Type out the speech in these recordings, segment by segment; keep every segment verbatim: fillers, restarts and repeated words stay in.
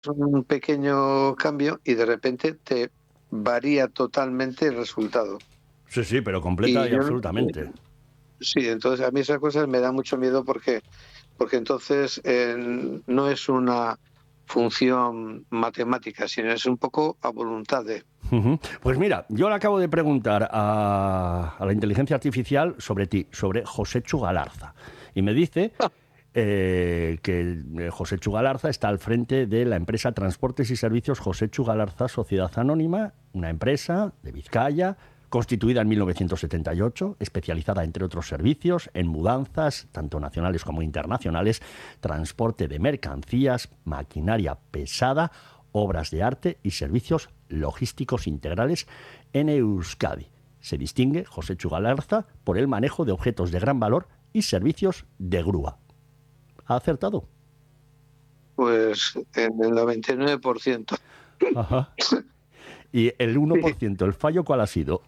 un pequeño cambio y de repente te varía totalmente el resultado. Sí, sí, pero completa Y y yo, absolutamente. sí, entonces a mí esas cosas me da mucho miedo porque, porque entonces eh, no es una función matemática, sino es un poco a voluntad de... Uh-huh. Pues mira, yo le acabo de preguntar a, a la inteligencia artificial sobre ti, sobre Joséchu Galarza. Y me dice eh, que eh, Joséchu Galarza está al frente de la empresa Transportes y Servicios Joséchu Galarza Sociedad Anónima, una empresa de Vizcaya, constituida en mil novecientos setenta y ocho, especializada, entre otros servicios, en mudanzas, tanto nacionales como internacionales, transporte de mercancías, maquinaria pesada, obras de arte y servicios logísticos integrales en Euskadi. Se distingue Joséchu Galarza por el manejo de objetos de gran valor y servicios de grúa. ¿Ha acertado? Pues en el noventa y nueve por ciento. Ajá. ¿Y el uno por ciento, el fallo cuál ha sido?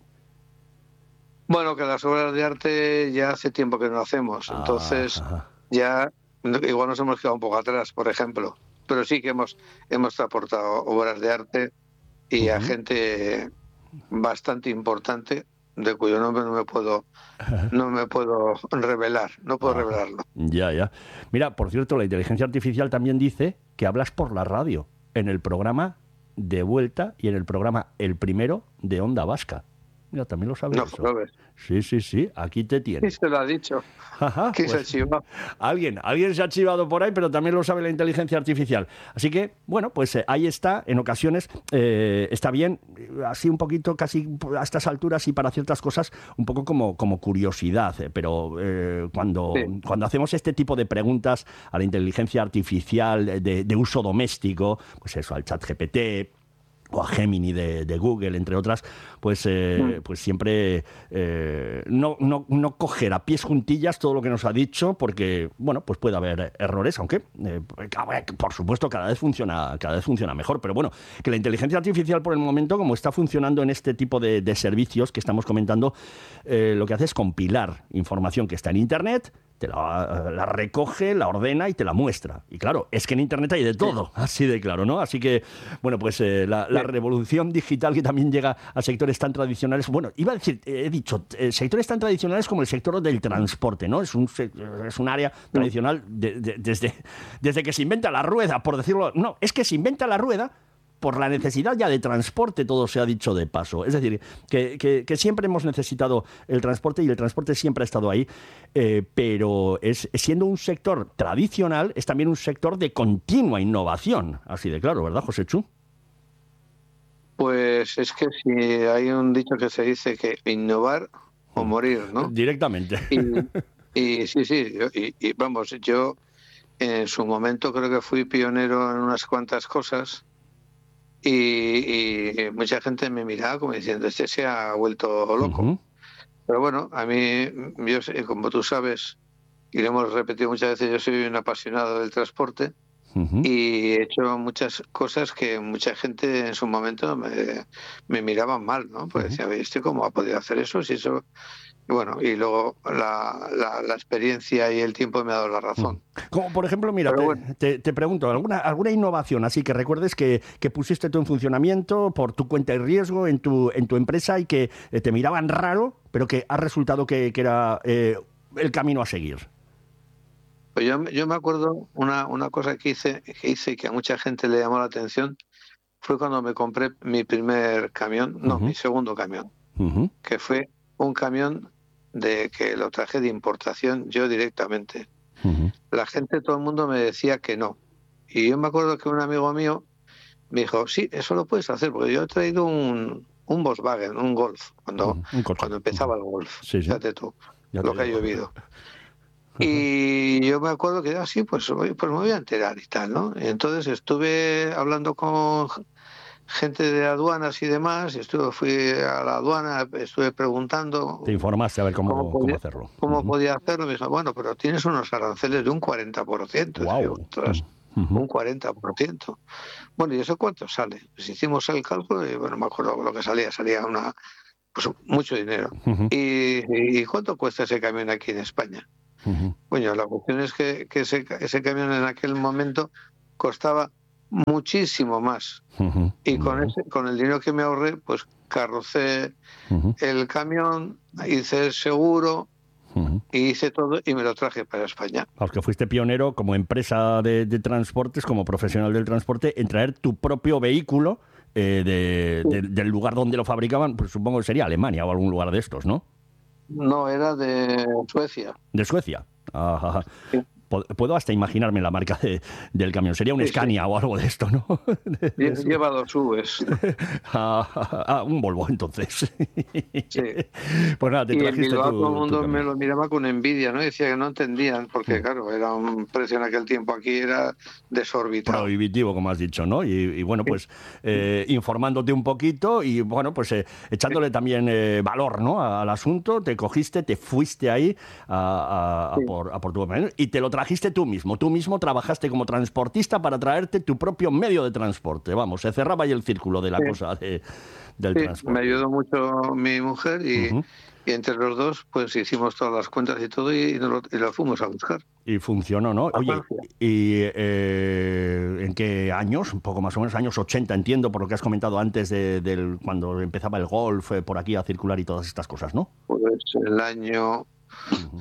Bueno, que las obras de arte ya hace tiempo que no hacemos, entonces Ajá. ya igual nos hemos quedado un poco atrás, por ejemplo, pero sí que hemos, hemos aportado obras de arte y a Uh-huh. gente bastante importante, de cuyo nombre no me puedo, no me puedo revelar, no puedo Ajá. revelarlo. Ya, ya. Mira, por cierto, la inteligencia artificial también dice que hablas por la radio, en el programa De Vuelta y en el programa El Primero de Onda Vasca. Mira, también lo sabes No, eso. lo ves. Sí, sí, sí, aquí te tiene. ¿Quién se lo ha dicho? Ajá, ¿Quién se ha pues chivado? alguien, alguien se ha chivado por ahí, pero también lo sabe la inteligencia artificial. Así que, bueno, pues eh, ahí está, en ocasiones eh, está bien, así un poquito, casi a estas alturas y para ciertas cosas, un poco como, como curiosidad, eh, pero eh, cuando, Sí. cuando hacemos este tipo de preguntas a la inteligencia artificial de, de uso doméstico, pues eso, al chat G P T, o a Gemini de, de Google, entre otras, pues, eh, pues siempre eh, no, no, no coger a pies juntillas todo lo que nos ha dicho, porque, bueno, pues puede haber errores, aunque, eh, por supuesto, cada vez funciona, cada vez funciona mejor. Pero bueno, que la inteligencia artificial, por el momento, como está funcionando en este tipo de, de servicios que estamos comentando, eh, lo que hace es compilar información que está en Internet, te la, la recoge, la ordena y te la muestra. Y claro, es que en Internet hay de todo, así de claro, ¿no? Así que, bueno, pues eh, la, la revolución digital que también llega a sectores tan tradicionales, bueno, iba a decir, eh, he dicho, eh, sectores tan tradicionales como el sector del transporte, ¿no? Es un, es un área tradicional de, de, desde, desde que se inventa la rueda, por decirlo, no, es que se inventa la rueda por la necesidad ya de transporte, todo se ha dicho de paso. Es decir, que, que, que siempre hemos necesitado el transporte y el transporte siempre ha estado ahí, eh, pero es, siendo un sector tradicional, es también un sector de continua innovación. Así de claro, ¿verdad, Joséchu? Pues es que si hay un dicho que se dice que innovar o morir, ¿no? Directamente. Y, y sí, sí, yo, y, y vamos, yo en su momento creo que fui pionero en unas cuantas cosas y, y mucha gente me miraba como diciendo, este se ha vuelto loco. Uh-huh. Pero bueno, a mí, yo como tú sabes, y lo hemos repetido muchas veces, yo soy un apasionado del transporte. Uh-huh. Y he hecho muchas cosas que mucha gente en su momento me, me miraban mal, ¿no? Pues uh-huh. decía, ¿este cómo ha podido hacer eso? Si eso... Y bueno, y luego la, la, la experiencia y el tiempo me ha dado la razón. Como por ejemplo, mira, te, bueno. te, te pregunto, ¿alguna, ¿alguna innovación así que recuerdes que, que pusiste tú en funcionamiento por tu cuenta y riesgo en tu, en tu empresa y que te miraban raro, pero que ha resultado que, que era eh, el camino a seguir? Pues yo, yo me acuerdo una, una cosa que hice, que hice y que a mucha gente le llamó la atención, fue cuando me compré mi primer camión, no, uh-huh. mi segundo camión, uh-huh. que fue un camión de que lo traje de importación yo directamente. Uh-huh. La gente, todo el mundo me decía que no. Y yo me acuerdo que un amigo mío me dijo, sí, eso lo puedes hacer, porque yo he traído un, un Volkswagen, un Golf, cuando, uh-huh. cuando empezaba uh-huh. el Golf, sí, sí. fíjate tú, ya lo que ha llovido. Y yo me acuerdo que, así, ah, pues, pues me voy a enterar y tal, ¿no? Y entonces estuve hablando con gente de aduanas y demás, y estuve, fui a la aduana, estuve preguntando... Te informaste a ver cómo, cómo, podía, cómo hacerlo. Cómo uh-huh. podía hacerlo, me dijo, bueno, pero tienes unos aranceles de un cuarenta por ciento. Wow. Digo, ostras, uh-huh. un cuarenta por ciento. Bueno, ¿y eso cuánto sale? Pues hicimos el cálculo y, bueno, me acuerdo lo que salía, salía una... pues mucho dinero. Uh-huh. ¿Y, ¿Y cuánto cuesta ese camión aquí en España? Uh-huh. Bueno, la cuestión es que, que ese, ese camión en aquel momento costaba muchísimo más. Uh-huh. Y con, ese, con el dinero que me ahorré, pues carrocé uh-huh. el camión, hice el seguro, uh-huh. y hice todo y me lo traje para España. Porque fuiste pionero como empresa de, de transportes, como profesional del transporte, en traer tu propio vehículo eh, de, sí. de, del lugar donde lo fabricaban, pues supongo que sería Alemania o algún lugar de estos, ¿no? No, era de Suecia. ¿De Suecia? Ajá. Sí. Puedo hasta imaginarme la marca de, del camión. Sería un sí, Scania sí. o algo de esto, ¿no? De, de Lleva dos U's. ah, ah, un Volvo, entonces. Sí. Pues nada, te y trajiste en Bilbao tu, todo el mundo tu me lo miraba con envidia, ¿no? Decía que no entendían, porque mm. claro, era un precio en aquel tiempo aquí, era desorbitado. Prohibitivo, como has dicho, ¿no? Y, y bueno, pues sí. eh, informándote un poquito y bueno, pues eh, echándole sí. también eh, valor, ¿no? Al asunto, te cogiste, te fuiste ahí a, a, a, sí. por, a por tu camión y te lo trajiste tú mismo. Tú mismo trabajaste como transportista para traerte tu propio medio de transporte. Vamos, se cerraba ahí el círculo de la sí. cosa de, del sí, transporte. Me ayudó mucho mi mujer y, uh-huh. y entre los dos pues hicimos todas las cuentas y todo y, y, lo, y lo fuimos a buscar. Y funcionó, ¿no? A Oye, Francia. ¿y eh, en qué años? Un poco más o menos, años ochenta, entiendo, por lo que has comentado antes de, de cuando empezaba el golf eh, por aquí a circular y todas estas cosas, ¿no? Pues el año... Uh-huh.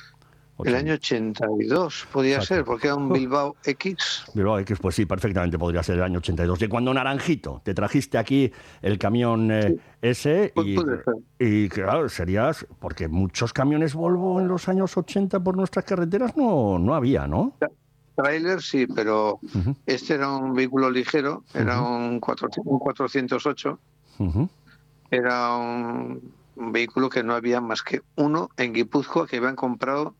El año ochenta y dos podía Exacto. ser, porque era un Bilbao X. Bilbao X, pues sí, perfectamente podría ser el año ochenta y dos. De cuando Naranjito te trajiste aquí el camión eh, sí. ese y, y claro, serías, porque muchos camiones Volvo en los años ochenta por nuestras carreteras no, no había, ¿no? Trailer sí, pero uh-huh. este era un vehículo ligero, era uh-huh. un, cuatrocientos, un cuatrocientos ocho, uh-huh. era un, un vehículo que no había más que uno en Guipúzcoa que habían comprado.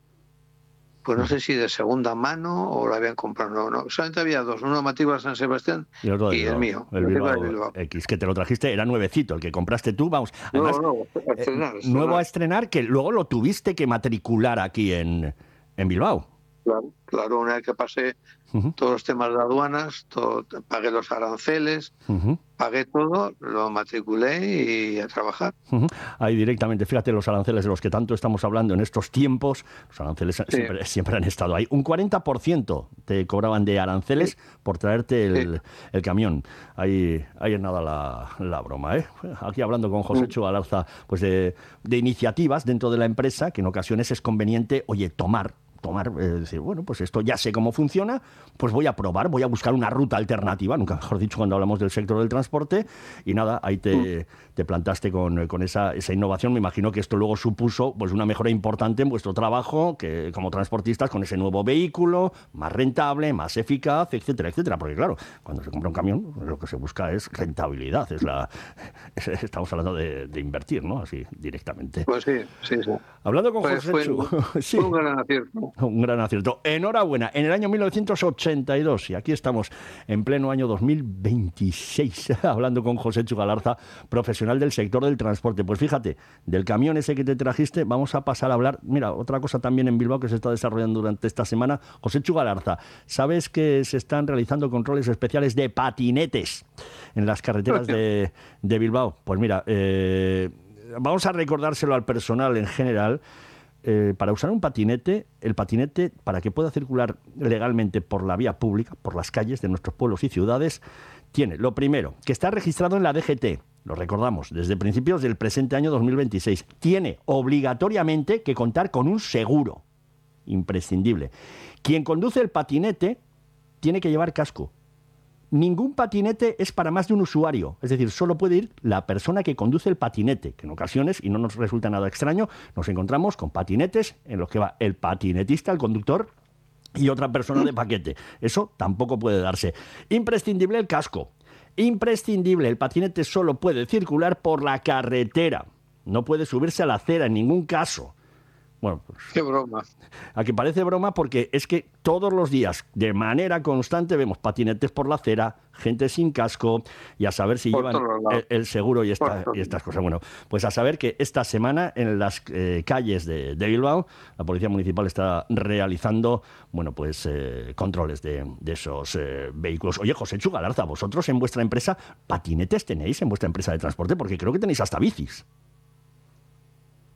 Pues no sé si de segunda mano o lo habían comprado. No, no. Solamente había dos. Uno matrícula San Sebastián y, y Bilbao, el mío. El Bilbao, el Bilbao X, que te lo trajiste, era nuevecito. El que compraste tú, vamos. Además, no, no, a estrenar, eh, nuevo a estrenar, que luego lo tuviste que matricular aquí en, en Bilbao. Claro, claro, una vez que pasé uh-huh. todos los temas de aduanas, todo, pagué los aranceles, uh-huh. pagué todo, lo matriculé y a trabajar. Uh-huh. Ahí directamente, fíjate los aranceles de los que tanto estamos hablando en estos tiempos, los aranceles sí. siempre, siempre han estado ahí. Un cuarenta por ciento te cobraban de aranceles sí. por traerte el, sí. el camión. Ahí, ahí es nada la, la broma, ¿eh? Aquí hablando con José Chu Galarza, pues de, de iniciativas dentro de la empresa, que en ocasiones es conveniente, oye, tomar tomar, eh, decir, bueno, pues esto ya sé cómo funciona, pues voy a probar, voy a buscar una ruta alternativa, nunca mejor dicho cuando hablamos del sector del transporte, y nada, ahí te, te plantaste con, con esa, esa innovación. Me imagino que esto luego supuso pues una mejora importante en vuestro trabajo que como transportistas con ese nuevo vehículo, más rentable, más eficaz, etcétera, etcétera, porque claro, cuando se compra un camión, lo que se busca es rentabilidad, es la es, estamos hablando de, de invertir, ¿no? Así, directamente. Pues sí, sí, sí. Hablando con pues José Chu, fue, sí. fue un gran acierto. Un gran acierto. Enhorabuena. En el año mil novecientos ochenta y dos, y aquí estamos en pleno año dos mil veintiséis, hablando con José Chu Galarza, profesional del sector del transporte. Pues fíjate, del camión ese que te trajiste, vamos a pasar a hablar. Mira, otra cosa también en Bilbao que se está desarrollando durante esta semana. José Chu Galarza, ¿sabes que se están realizando controles especiales de patinetes en las carreteras de, de Bilbao? Pues mira, eh, vamos a recordárselo al personal en general. Eh, para usar un patinete, el patinete, para que pueda circular legalmente por la vía pública, por las calles de nuestros pueblos y ciudades, tiene, lo primero, que está registrado en la D G T, lo recordamos, desde principios del presente año dos mil veintiséis. Tiene obligatoriamente que contar con un seguro, imprescindible. Quien conduce el patinete tiene que llevar casco. Ningún patinete es para más de un usuario, es decir, solo puede ir la persona que conduce el patinete, que en ocasiones, y no nos resulta nada extraño, nos encontramos con patinetes en los que va el patinetista, el conductor, y otra persona de paquete. Eso tampoco puede darse. Imprescindible el casco. Imprescindible, el patinete solo puede circular por la carretera, no puede subirse a la acera en ningún caso. Bueno, pues, qué broma. Aquí parece broma porque es que todos los días, de manera constante, vemos patinetes por la acera, gente sin casco, y a saber si por llevan el, el seguro y, esta, y estas cosas. Bueno, pues a saber que esta semana en las eh, calles de, de Bilbao, la Policía Municipal está realizando, bueno, pues eh, controles de, de esos eh, vehículos. Oye, José Chu Galarza, vosotros en vuestra empresa, ¿patinetes tenéis en vuestra empresa de transporte? Porque creo que tenéis hasta bicis.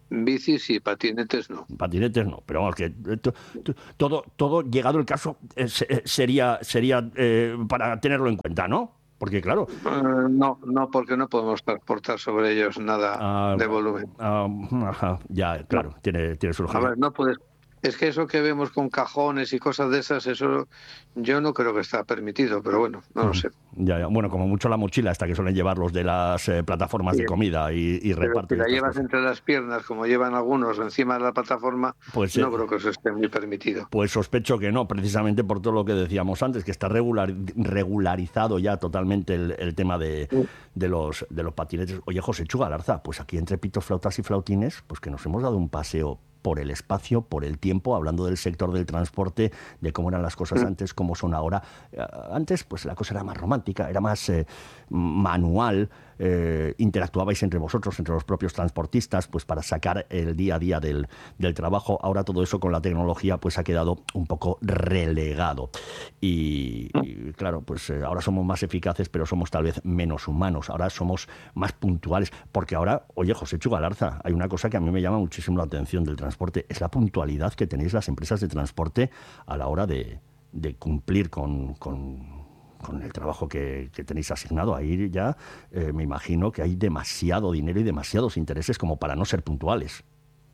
Bicis y patinetes no. Patinetes no, pero vamos, que todo, todo llegado el caso, eh, sería, sería eh, para tenerlo en cuenta, ¿no? Porque claro... Uh, no, no, porque no podemos transportar sobre ellos nada uh, de volumen. Uh, ajá, ya, claro, no. tiene, tiene su lógica. A ver, no puedes... Es que eso que vemos con cajones y cosas de esas, eso yo no creo que está permitido, pero bueno, no mm. lo sé. Ya, ya, bueno, como mucho la mochila hasta que suelen llevar los de las eh, plataformas sí. de comida y, y reparto. Si la llevas cosas. entre las piernas, como llevan algunos encima de la plataforma, pues, no eh, creo que eso esté muy permitido. Pues sospecho que no, precisamente por todo lo que decíamos antes, que está regular, regularizado ya totalmente el, el tema de, sí. de, los, de los patinetes. Oye, José Chu Galarza, pues aquí entre pitos, flautas y flautines, pues que nos hemos dado un paseo por el espacio, por el tiempo, hablando del sector del transporte, de cómo eran las cosas antes, cómo son ahora. Antes, pues la cosa era más romántica, era más eh, manual, eh, interactuabais entre vosotros, entre los propios transportistas, pues para sacar el día a día del, del trabajo. Ahora todo eso con la tecnología pues ha quedado un poco relegado. Y, y claro, pues eh, ahora somos más eficaces, pero somos tal vez menos humanos. Ahora somos más puntuales, porque ahora, oye, José Chu Galarza, hay una cosa que a mí me llama muchísimo la atención del transporte, es la puntualidad que tenéis las empresas de transporte a la hora de, de cumplir con... con con el trabajo que, que tenéis asignado. Ahí ya eh, me imagino que hay demasiado dinero y demasiados intereses como para no ser puntuales.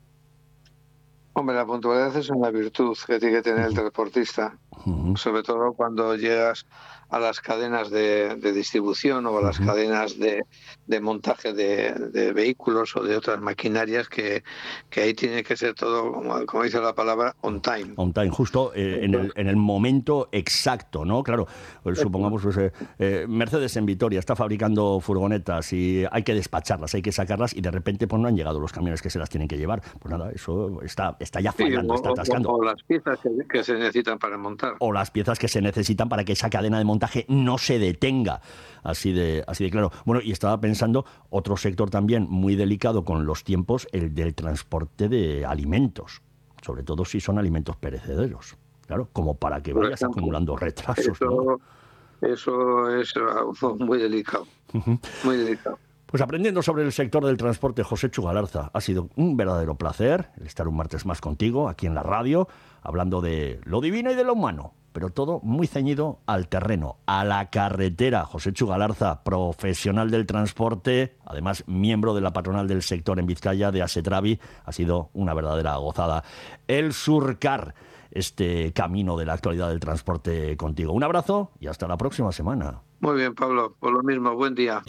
Hombre, la puntualidad es una virtud que tiene que tener el transportista, uh-huh. sobre todo cuando llegas a las cadenas de, de distribución o a las uh-huh. cadenas de, de montaje de, de vehículos o de otras maquinarias, que, que ahí tiene que ser todo, como, como dice la palabra, on time. On time, justo eh, en, el, en el momento exacto, ¿no? Claro, pues, supongamos, pues, eh, eh, Mercedes en Vitoria está fabricando furgonetas y hay que despacharlas, hay que sacarlas y de repente pues no han llegado los camiones que se las tienen que llevar. Pues nada, eso está, está ya fallando, sí, o, está atascando. O, o las piezas que, que se necesitan para montar. O las piezas que se necesitan para que esa cadena de montaje no se detenga, así de, así de claro. Bueno, y estaba pensando, otro sector también muy delicado con los tiempos, el del transporte de alimentos, sobre todo si son alimentos perecederos, claro, como para que vayas ejemplo, acumulando retrasos. Eso, ¿no? Eso es muy delicado, uh-huh. muy delicado. Pues aprendiendo sobre el sector del transporte, José Chu Galarza, ha sido un verdadero placer el estar un martes más contigo aquí en la radio, hablando de lo divino y de lo humano, pero todo muy ceñido al terreno, a la carretera. José Chu Galarza, profesional del transporte, además miembro de la patronal del sector en Vizcaya, de Asetravi, ha sido una verdadera gozada el surcar este camino de la actualidad del transporte contigo. Un abrazo y hasta la próxima semana. Muy bien, Pablo, por lo mismo, buen día.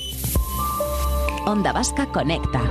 Onda Vasca Conecta.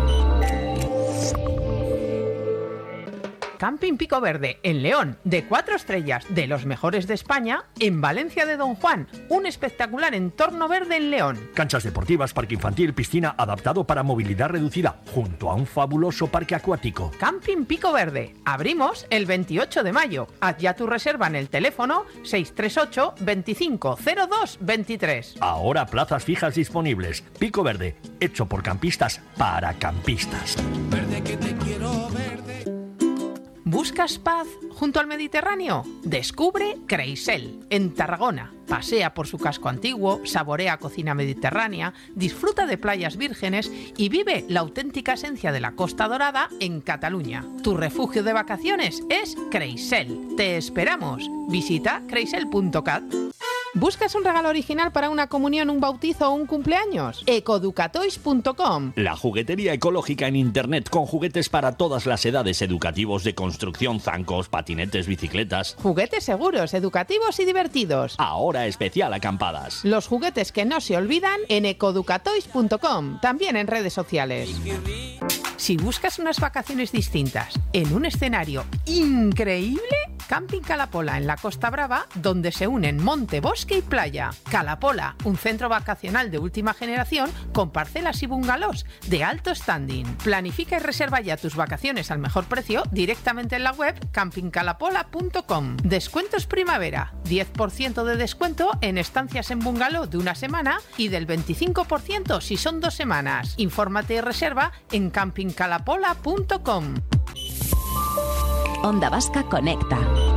Camping Pico Verde, en León, de cuatro estrellas, de los mejores de España, en Valencia de Don Juan, un espectacular entorno verde en León. Canchas deportivas, parque infantil, piscina adaptado para movilidad reducida, junto a un fabuloso parque acuático. Camping Pico Verde, abrimos el veintiocho de mayo. Haz ya tu reserva en el teléfono seis tres ocho, veinticinco cero dos veintitrés. Ahora plazas fijas disponibles. Pico Verde, hecho por campistas para campistas. Verde que te quiero verde. ¿Buscas paz junto al Mediterráneo? Descubre Creisel, en Tarragona. Pasea por su casco antiguo, saborea cocina mediterránea, disfruta de playas vírgenes y vive la auténtica esencia de la Costa Dorada en Cataluña. Tu refugio de vacaciones es Creisel. Te esperamos. Visita creisel punto cat. ¿Buscas un regalo original para una comunión, un bautizo o un cumpleaños? ecoeducatoys punto com. La juguetería ecológica en internet con juguetes para todas las edades, educativos, de construcción, zancos, patinetes, bicicletas. Juguetes seguros, educativos y divertidos. Ahora especial acampadas. Los juguetes que no se olvidan en ecoeducatoys punto com, también en redes sociales. Si buscas unas vacaciones distintas en un escenario increíble, Camping Calapola en la Costa Brava, donde se unen monte, bosque y playa. Calapola, un centro vacacional de última generación con parcelas y bungalows de alto standing. Planifica y reserva ya tus vacaciones al mejor precio directamente en la web camping calapola punto com. Descuentos primavera, diez por ciento de descuento en estancias en bungalow de una semana y del veinticinco por ciento si son dos semanas. Infórmate y reserva en camping calapola punto com. Onda Vasca Conecta.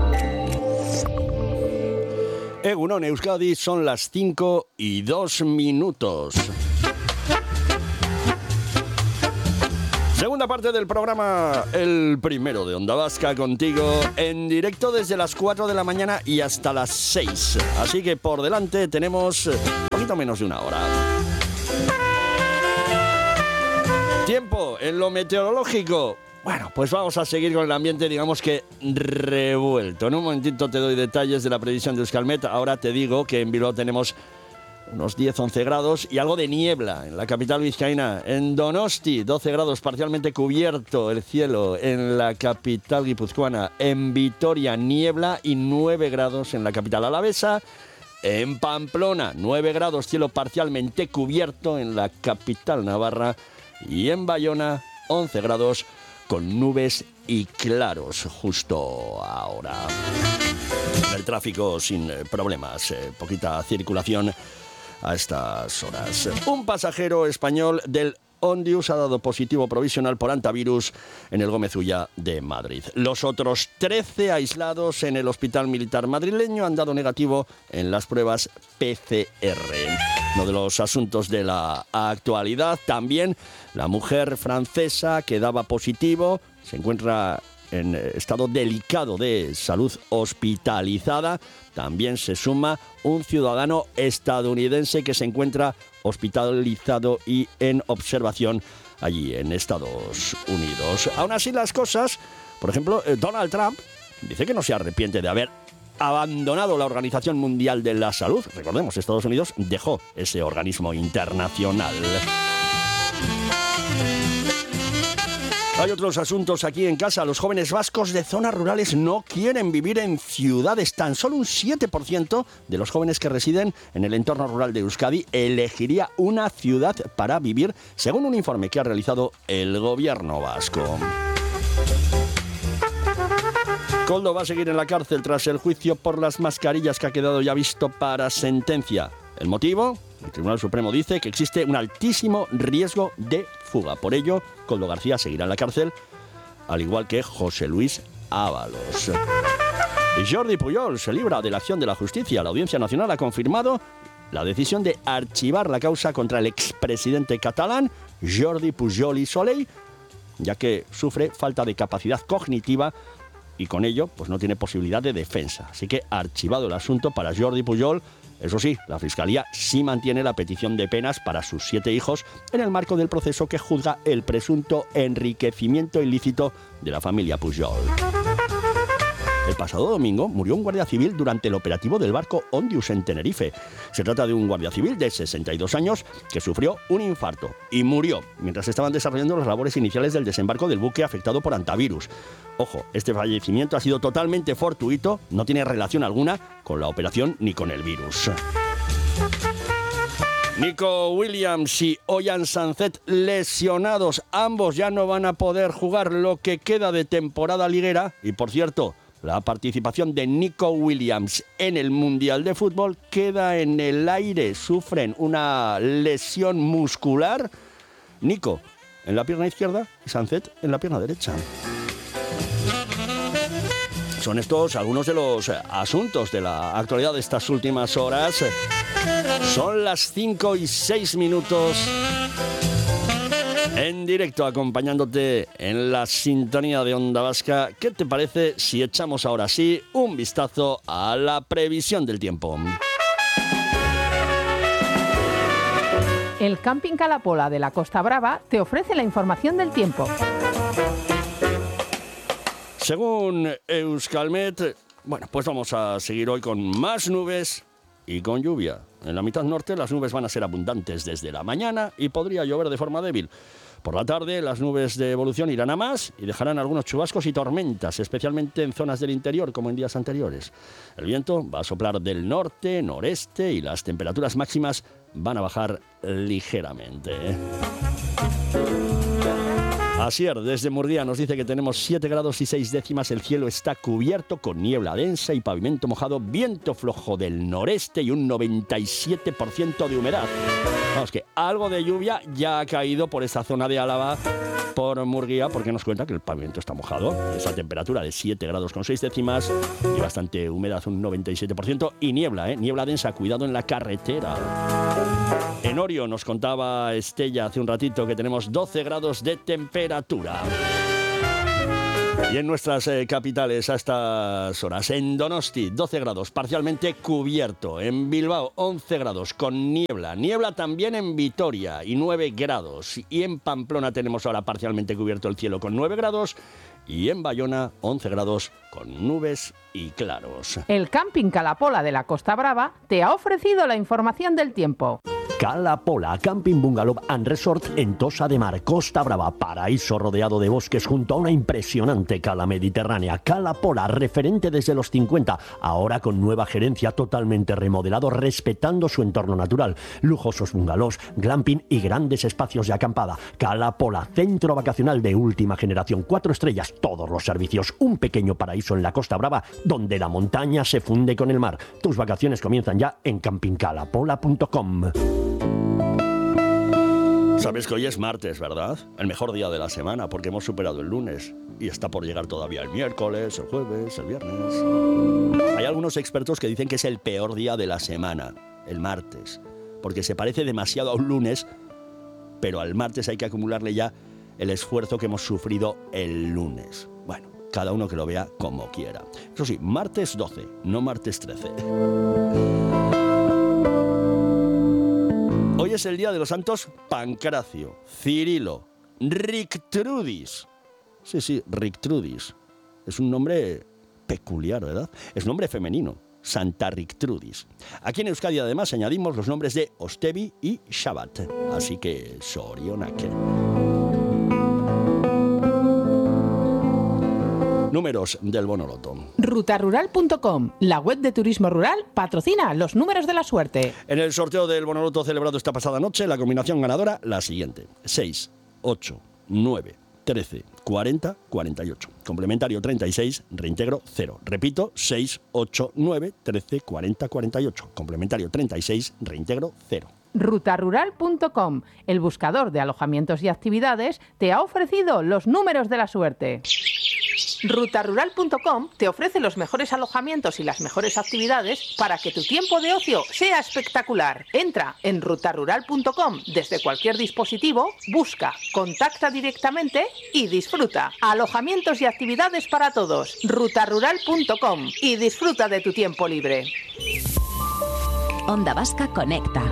Egunon Euskadi, son las cinco y dos minutos. Segunda parte del programa, el primero de Onda Vasca, contigo en directo desde las cuatro de la mañana y hasta las seis. Así que por delante tenemos un poquito menos de una hora. Tiempo en lo meteorológico. Bueno, pues vamos a seguir con el ambiente, digamos que revuelto. En un momentito te doy detalles de la predicción de Euskalmet. Ahora te digo que en Bilbao tenemos unos diez a once grados y algo de niebla en la capital vizcaína. En Donosti, doce grados, parcialmente cubierto el cielo en la capital guipuzcoana. En Vitoria, niebla y nueve grados en la capital alavesa. En Pamplona, nueve grados, cielo parcialmente cubierto en la capital navarra. Y en Bayona, once grados, con nubes y claros justo ahora. El tráfico sin problemas, eh, poquita circulación a estas horas. Un pasajero español del Ondius ha dado positivo provisional por antivirus en el Gómez Ulla de Madrid. Los otros trece aislados en el Hospital Militar madrileño han dado negativo en las pruebas P C R. Uno de los asuntos de la actualidad, también la mujer francesa que daba positivo se encuentra en estado delicado de salud, hospitalizada. También se suma un ciudadano estadounidense que se encuentra hospitalizado y en observación allí en Estados Unidos. Aún así las cosas, por ejemplo, Donald Trump dice que no se arrepiente de haber abandonado la Organización Mundial de la Salud. Recordemos, Estados Unidos dejó ese organismo internacional. Hay otros asuntos aquí en casa. Los jóvenes vascos de zonas rurales no quieren vivir en ciudades. Tan solo un siete por ciento de los jóvenes que residen en el entorno rural de Euskadi elegiría una ciudad para vivir, según un informe que ha realizado el gobierno vasco. Koldo va a seguir en la cárcel tras el juicio por las mascarillas que ha quedado ya visto para sentencia. ¿El motivo? El Tribunal Supremo dice que existe un altísimo riesgo de fuga. Por ello, Koldo García seguirá en la cárcel, al igual que José Luis Ábalos. Y Jordi Pujol se libra de la acción de la justicia. La Audiencia Nacional ha confirmado la decisión de archivar la causa contra el expresidente catalán Jordi Pujol i Soley, ya que sufre falta de capacidad cognitiva y con ello pues no tiene posibilidad de defensa. Así que archivado el asunto para Jordi Pujol. Eso sí, la Fiscalía sí mantiene la petición de penas para sus siete hijos en el marco del proceso que juzga el presunto enriquecimiento ilícito de la familia Pujol. El pasado domingo murió un guardia civil durante el operativo del barco Ondius en Tenerife. Se trata de un guardia civil de sesenta y dos años que sufrió un infarto y murió mientras estaban desarrollando las labores iniciales del desembarco del buque afectado por antivirus. Ojo, este fallecimiento ha sido totalmente fortuito, no tiene relación alguna con la operación ni con el virus. Nico Williams y Ollán Sancet lesionados. Ambos ya no van a poder jugar lo que queda de temporada liguera. Y por cierto, la participación de Nico Williams en el Mundial de Fútbol queda en el aire. Sufren una lesión muscular. Nico en la pierna izquierda y Sancet en la pierna derecha. Son estos algunos de los asuntos de la actualidad de estas últimas horas. Son las cinco y seis minutos. En directo, acompañándote en la sintonía de Onda Vasca. ¿Qué te parece si echamos ahora sí un vistazo a la previsión del tiempo? El Camping Calapola de la Costa Brava te ofrece la información del tiempo. Según Euskalmet, bueno, pues vamos a seguir hoy con más nubes y con lluvia. En la mitad norte las nubes van a ser abundantes desde la mañana y podría llover de forma débil. Por la tarde las nubes de evolución irán a más y dejarán algunos chubascos y tormentas, especialmente en zonas del interior como en días anteriores. El viento va a soplar del norte, noreste y las temperaturas máximas van a bajar ligeramente. Asier, desde Murguía, nos dice que tenemos siete grados y seis décimas, el cielo está cubierto con niebla densa y pavimento mojado, viento flojo del noreste y un noventa y siete por ciento de humedad. Vamos, que algo de lluvia ya ha caído por esta zona de Álava, por Murguía, porque nos cuenta que el pavimento está mojado. Esa temperatura de siete grados con seis décimas y bastante humedad, un noventa y siete por ciento, y niebla, ¿eh? Niebla densa, cuidado en la carretera. En Orio nos contaba Estella hace un ratito que tenemos doce grados de temperatura. Y en nuestras eh, capitales a estas horas, en Donosti, doce grados, parcialmente cubierto. En Bilbao, once grados, con niebla. Niebla también en Vitoria, y nueve grados. Y en Pamplona tenemos ahora parcialmente cubierto el cielo con nueve grados. Y en Bayona, once grados, con nubes y claros. El Camping Cala Pola de la Costa Brava te ha ofrecido la información del tiempo. Cala Pola, Camping Bungalow and Resort en Tossa de Mar, Costa Brava, paraíso rodeado de bosques junto a una impresionante cala mediterránea. Cala Pola, referente desde los cincuenta, ahora con nueva gerencia, totalmente remodelado, respetando su entorno natural. Lujosos bungalows, glamping y grandes espacios de acampada. Cala Pola, centro vacacional de última generación, cuatro estrellas, todos los servicios, un pequeño paraíso en la Costa Brava, donde la montaña se funde con el mar. Tus vacaciones comienzan ya en camping cala pola punto com. Sabes que hoy es martes, ¿verdad? El mejor día de la semana, porque hemos superado el lunes. Y está por llegar todavía el miércoles, el jueves, el viernes. Hay algunos expertos que dicen que es el peor día de la semana, el martes. Porque se parece demasiado a un lunes, pero al martes hay que acumularle ya el esfuerzo que hemos sufrido el lunes. Bueno, cada uno que lo vea como quiera. Eso sí, martes doce, no martes trece. Hoy es el día de los santos Pancracio, Cirilo, Rictrudis. Sí, sí, Rictrudis. Es un nombre peculiar, ¿verdad? Es nombre femenino, Santa Rictrudis. Aquí en Euskadi además añadimos los nombres de Ostevi y Shabbat. Así que, Sorionake. Números del Bono Loto. ruta rural punto com, la web de turismo rural, patrocina los números de la suerte. En el sorteo del Bono Loto celebrado esta pasada noche, la combinación ganadora, la siguiente: seis, ocho, nueve, trece, cuarenta, cuarenta y ocho. Complementario treinta y seis, reintegro cero. Repito, seis, ocho, nueve, trece, cuarenta, cuarenta y ocho. Complementario treinta y seis, reintegro cero. ruta rural punto com, el buscador de alojamientos y actividades, te ha ofrecido los números de la suerte. ruta rural punto com te ofrece los mejores alojamientos y las mejores actividades para que tu tiempo de ocio sea espectacular. Entra en ruta rural punto com desde cualquier dispositivo, busca, contacta directamente y disfruta. Alojamientos y actividades para todos. ruta rural punto com y disfruta de tu tiempo libre. Onda Vasca Conecta.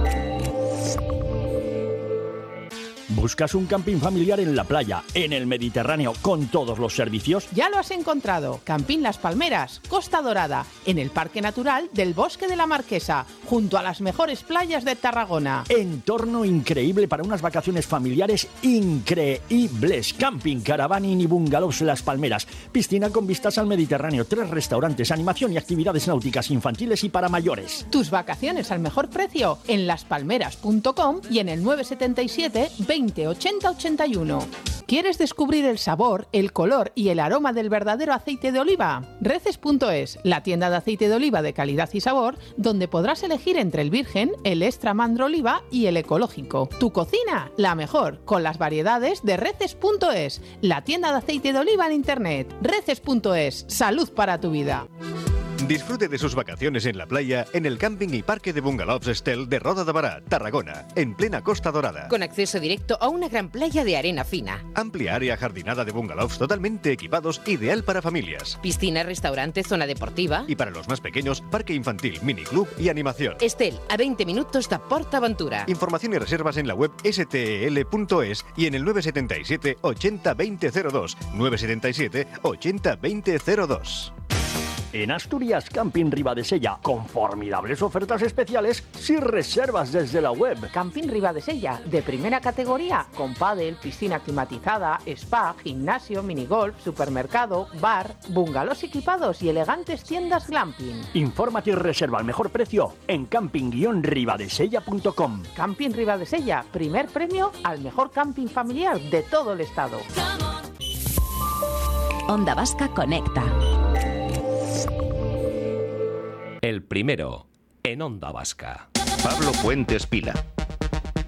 ¿Buscas un camping familiar en la playa, en el Mediterráneo, con todos los servicios? Ya lo has encontrado. Camping Las Palmeras, Costa Dorada, en el Parque Natural del Bosque de la Marquesa, junto a las mejores playas de Tarragona. Entorno increíble para unas vacaciones familiares increíbles. Camping, caravaning y bungalows Las Palmeras. Piscina con vistas al Mediterráneo, tres restaurantes, animación y actividades náuticas infantiles y para mayores. Tus vacaciones al mejor precio en las palmeras punto com y en el nueve siete siete, veinte, ochenta, ochenta y uno. ¿Quieres descubrir el sabor, el color y el aroma del verdadero aceite de oliva? Reces punto es, la tienda de aceite de oliva de calidad y sabor, donde podrás elegir entre el virgen, el extra mandro oliva y el ecológico. Tu cocina, la mejor, con las variedades de Reces punto es, la tienda de aceite de oliva en internet. Reces punto es, salud para tu vida. Disfrute de sus vacaciones en la playa en el camping y parque de bungalows Estel de Roda de Bará, Tarragona, en plena Costa Dorada. Con acceso directo a una gran playa de arena fina. Amplia área jardinada de bungalows totalmente equipados, ideal para familias. Piscina, restaurante, zona deportiva. Y para los más pequeños, parque infantil, miniclub y animación. Estel, a veinte minutos de PortAventura. Información y reservas en la web ese te ele punto es y en el nueve siete siete, ochenta, veinte cero dos. nueve siete siete, ochenta, veinte cero dos. En Asturias, Camping Ribadesella, con formidables ofertas especiales si reservas desde la web. Camping Ribadesella, de primera categoría, con pádel, piscina climatizada, spa, gimnasio, minigolf, supermercado, bar, bungalows equipados y elegantes tiendas glamping. Infórmate y reserva al mejor precio en camping guion ribadesella punto com. Camping Ribadesella, primer premio al mejor camping familiar de todo el estado. Onda Vasca Conecta. El primero, en Onda Vasca. Pablo Fuentes Pila.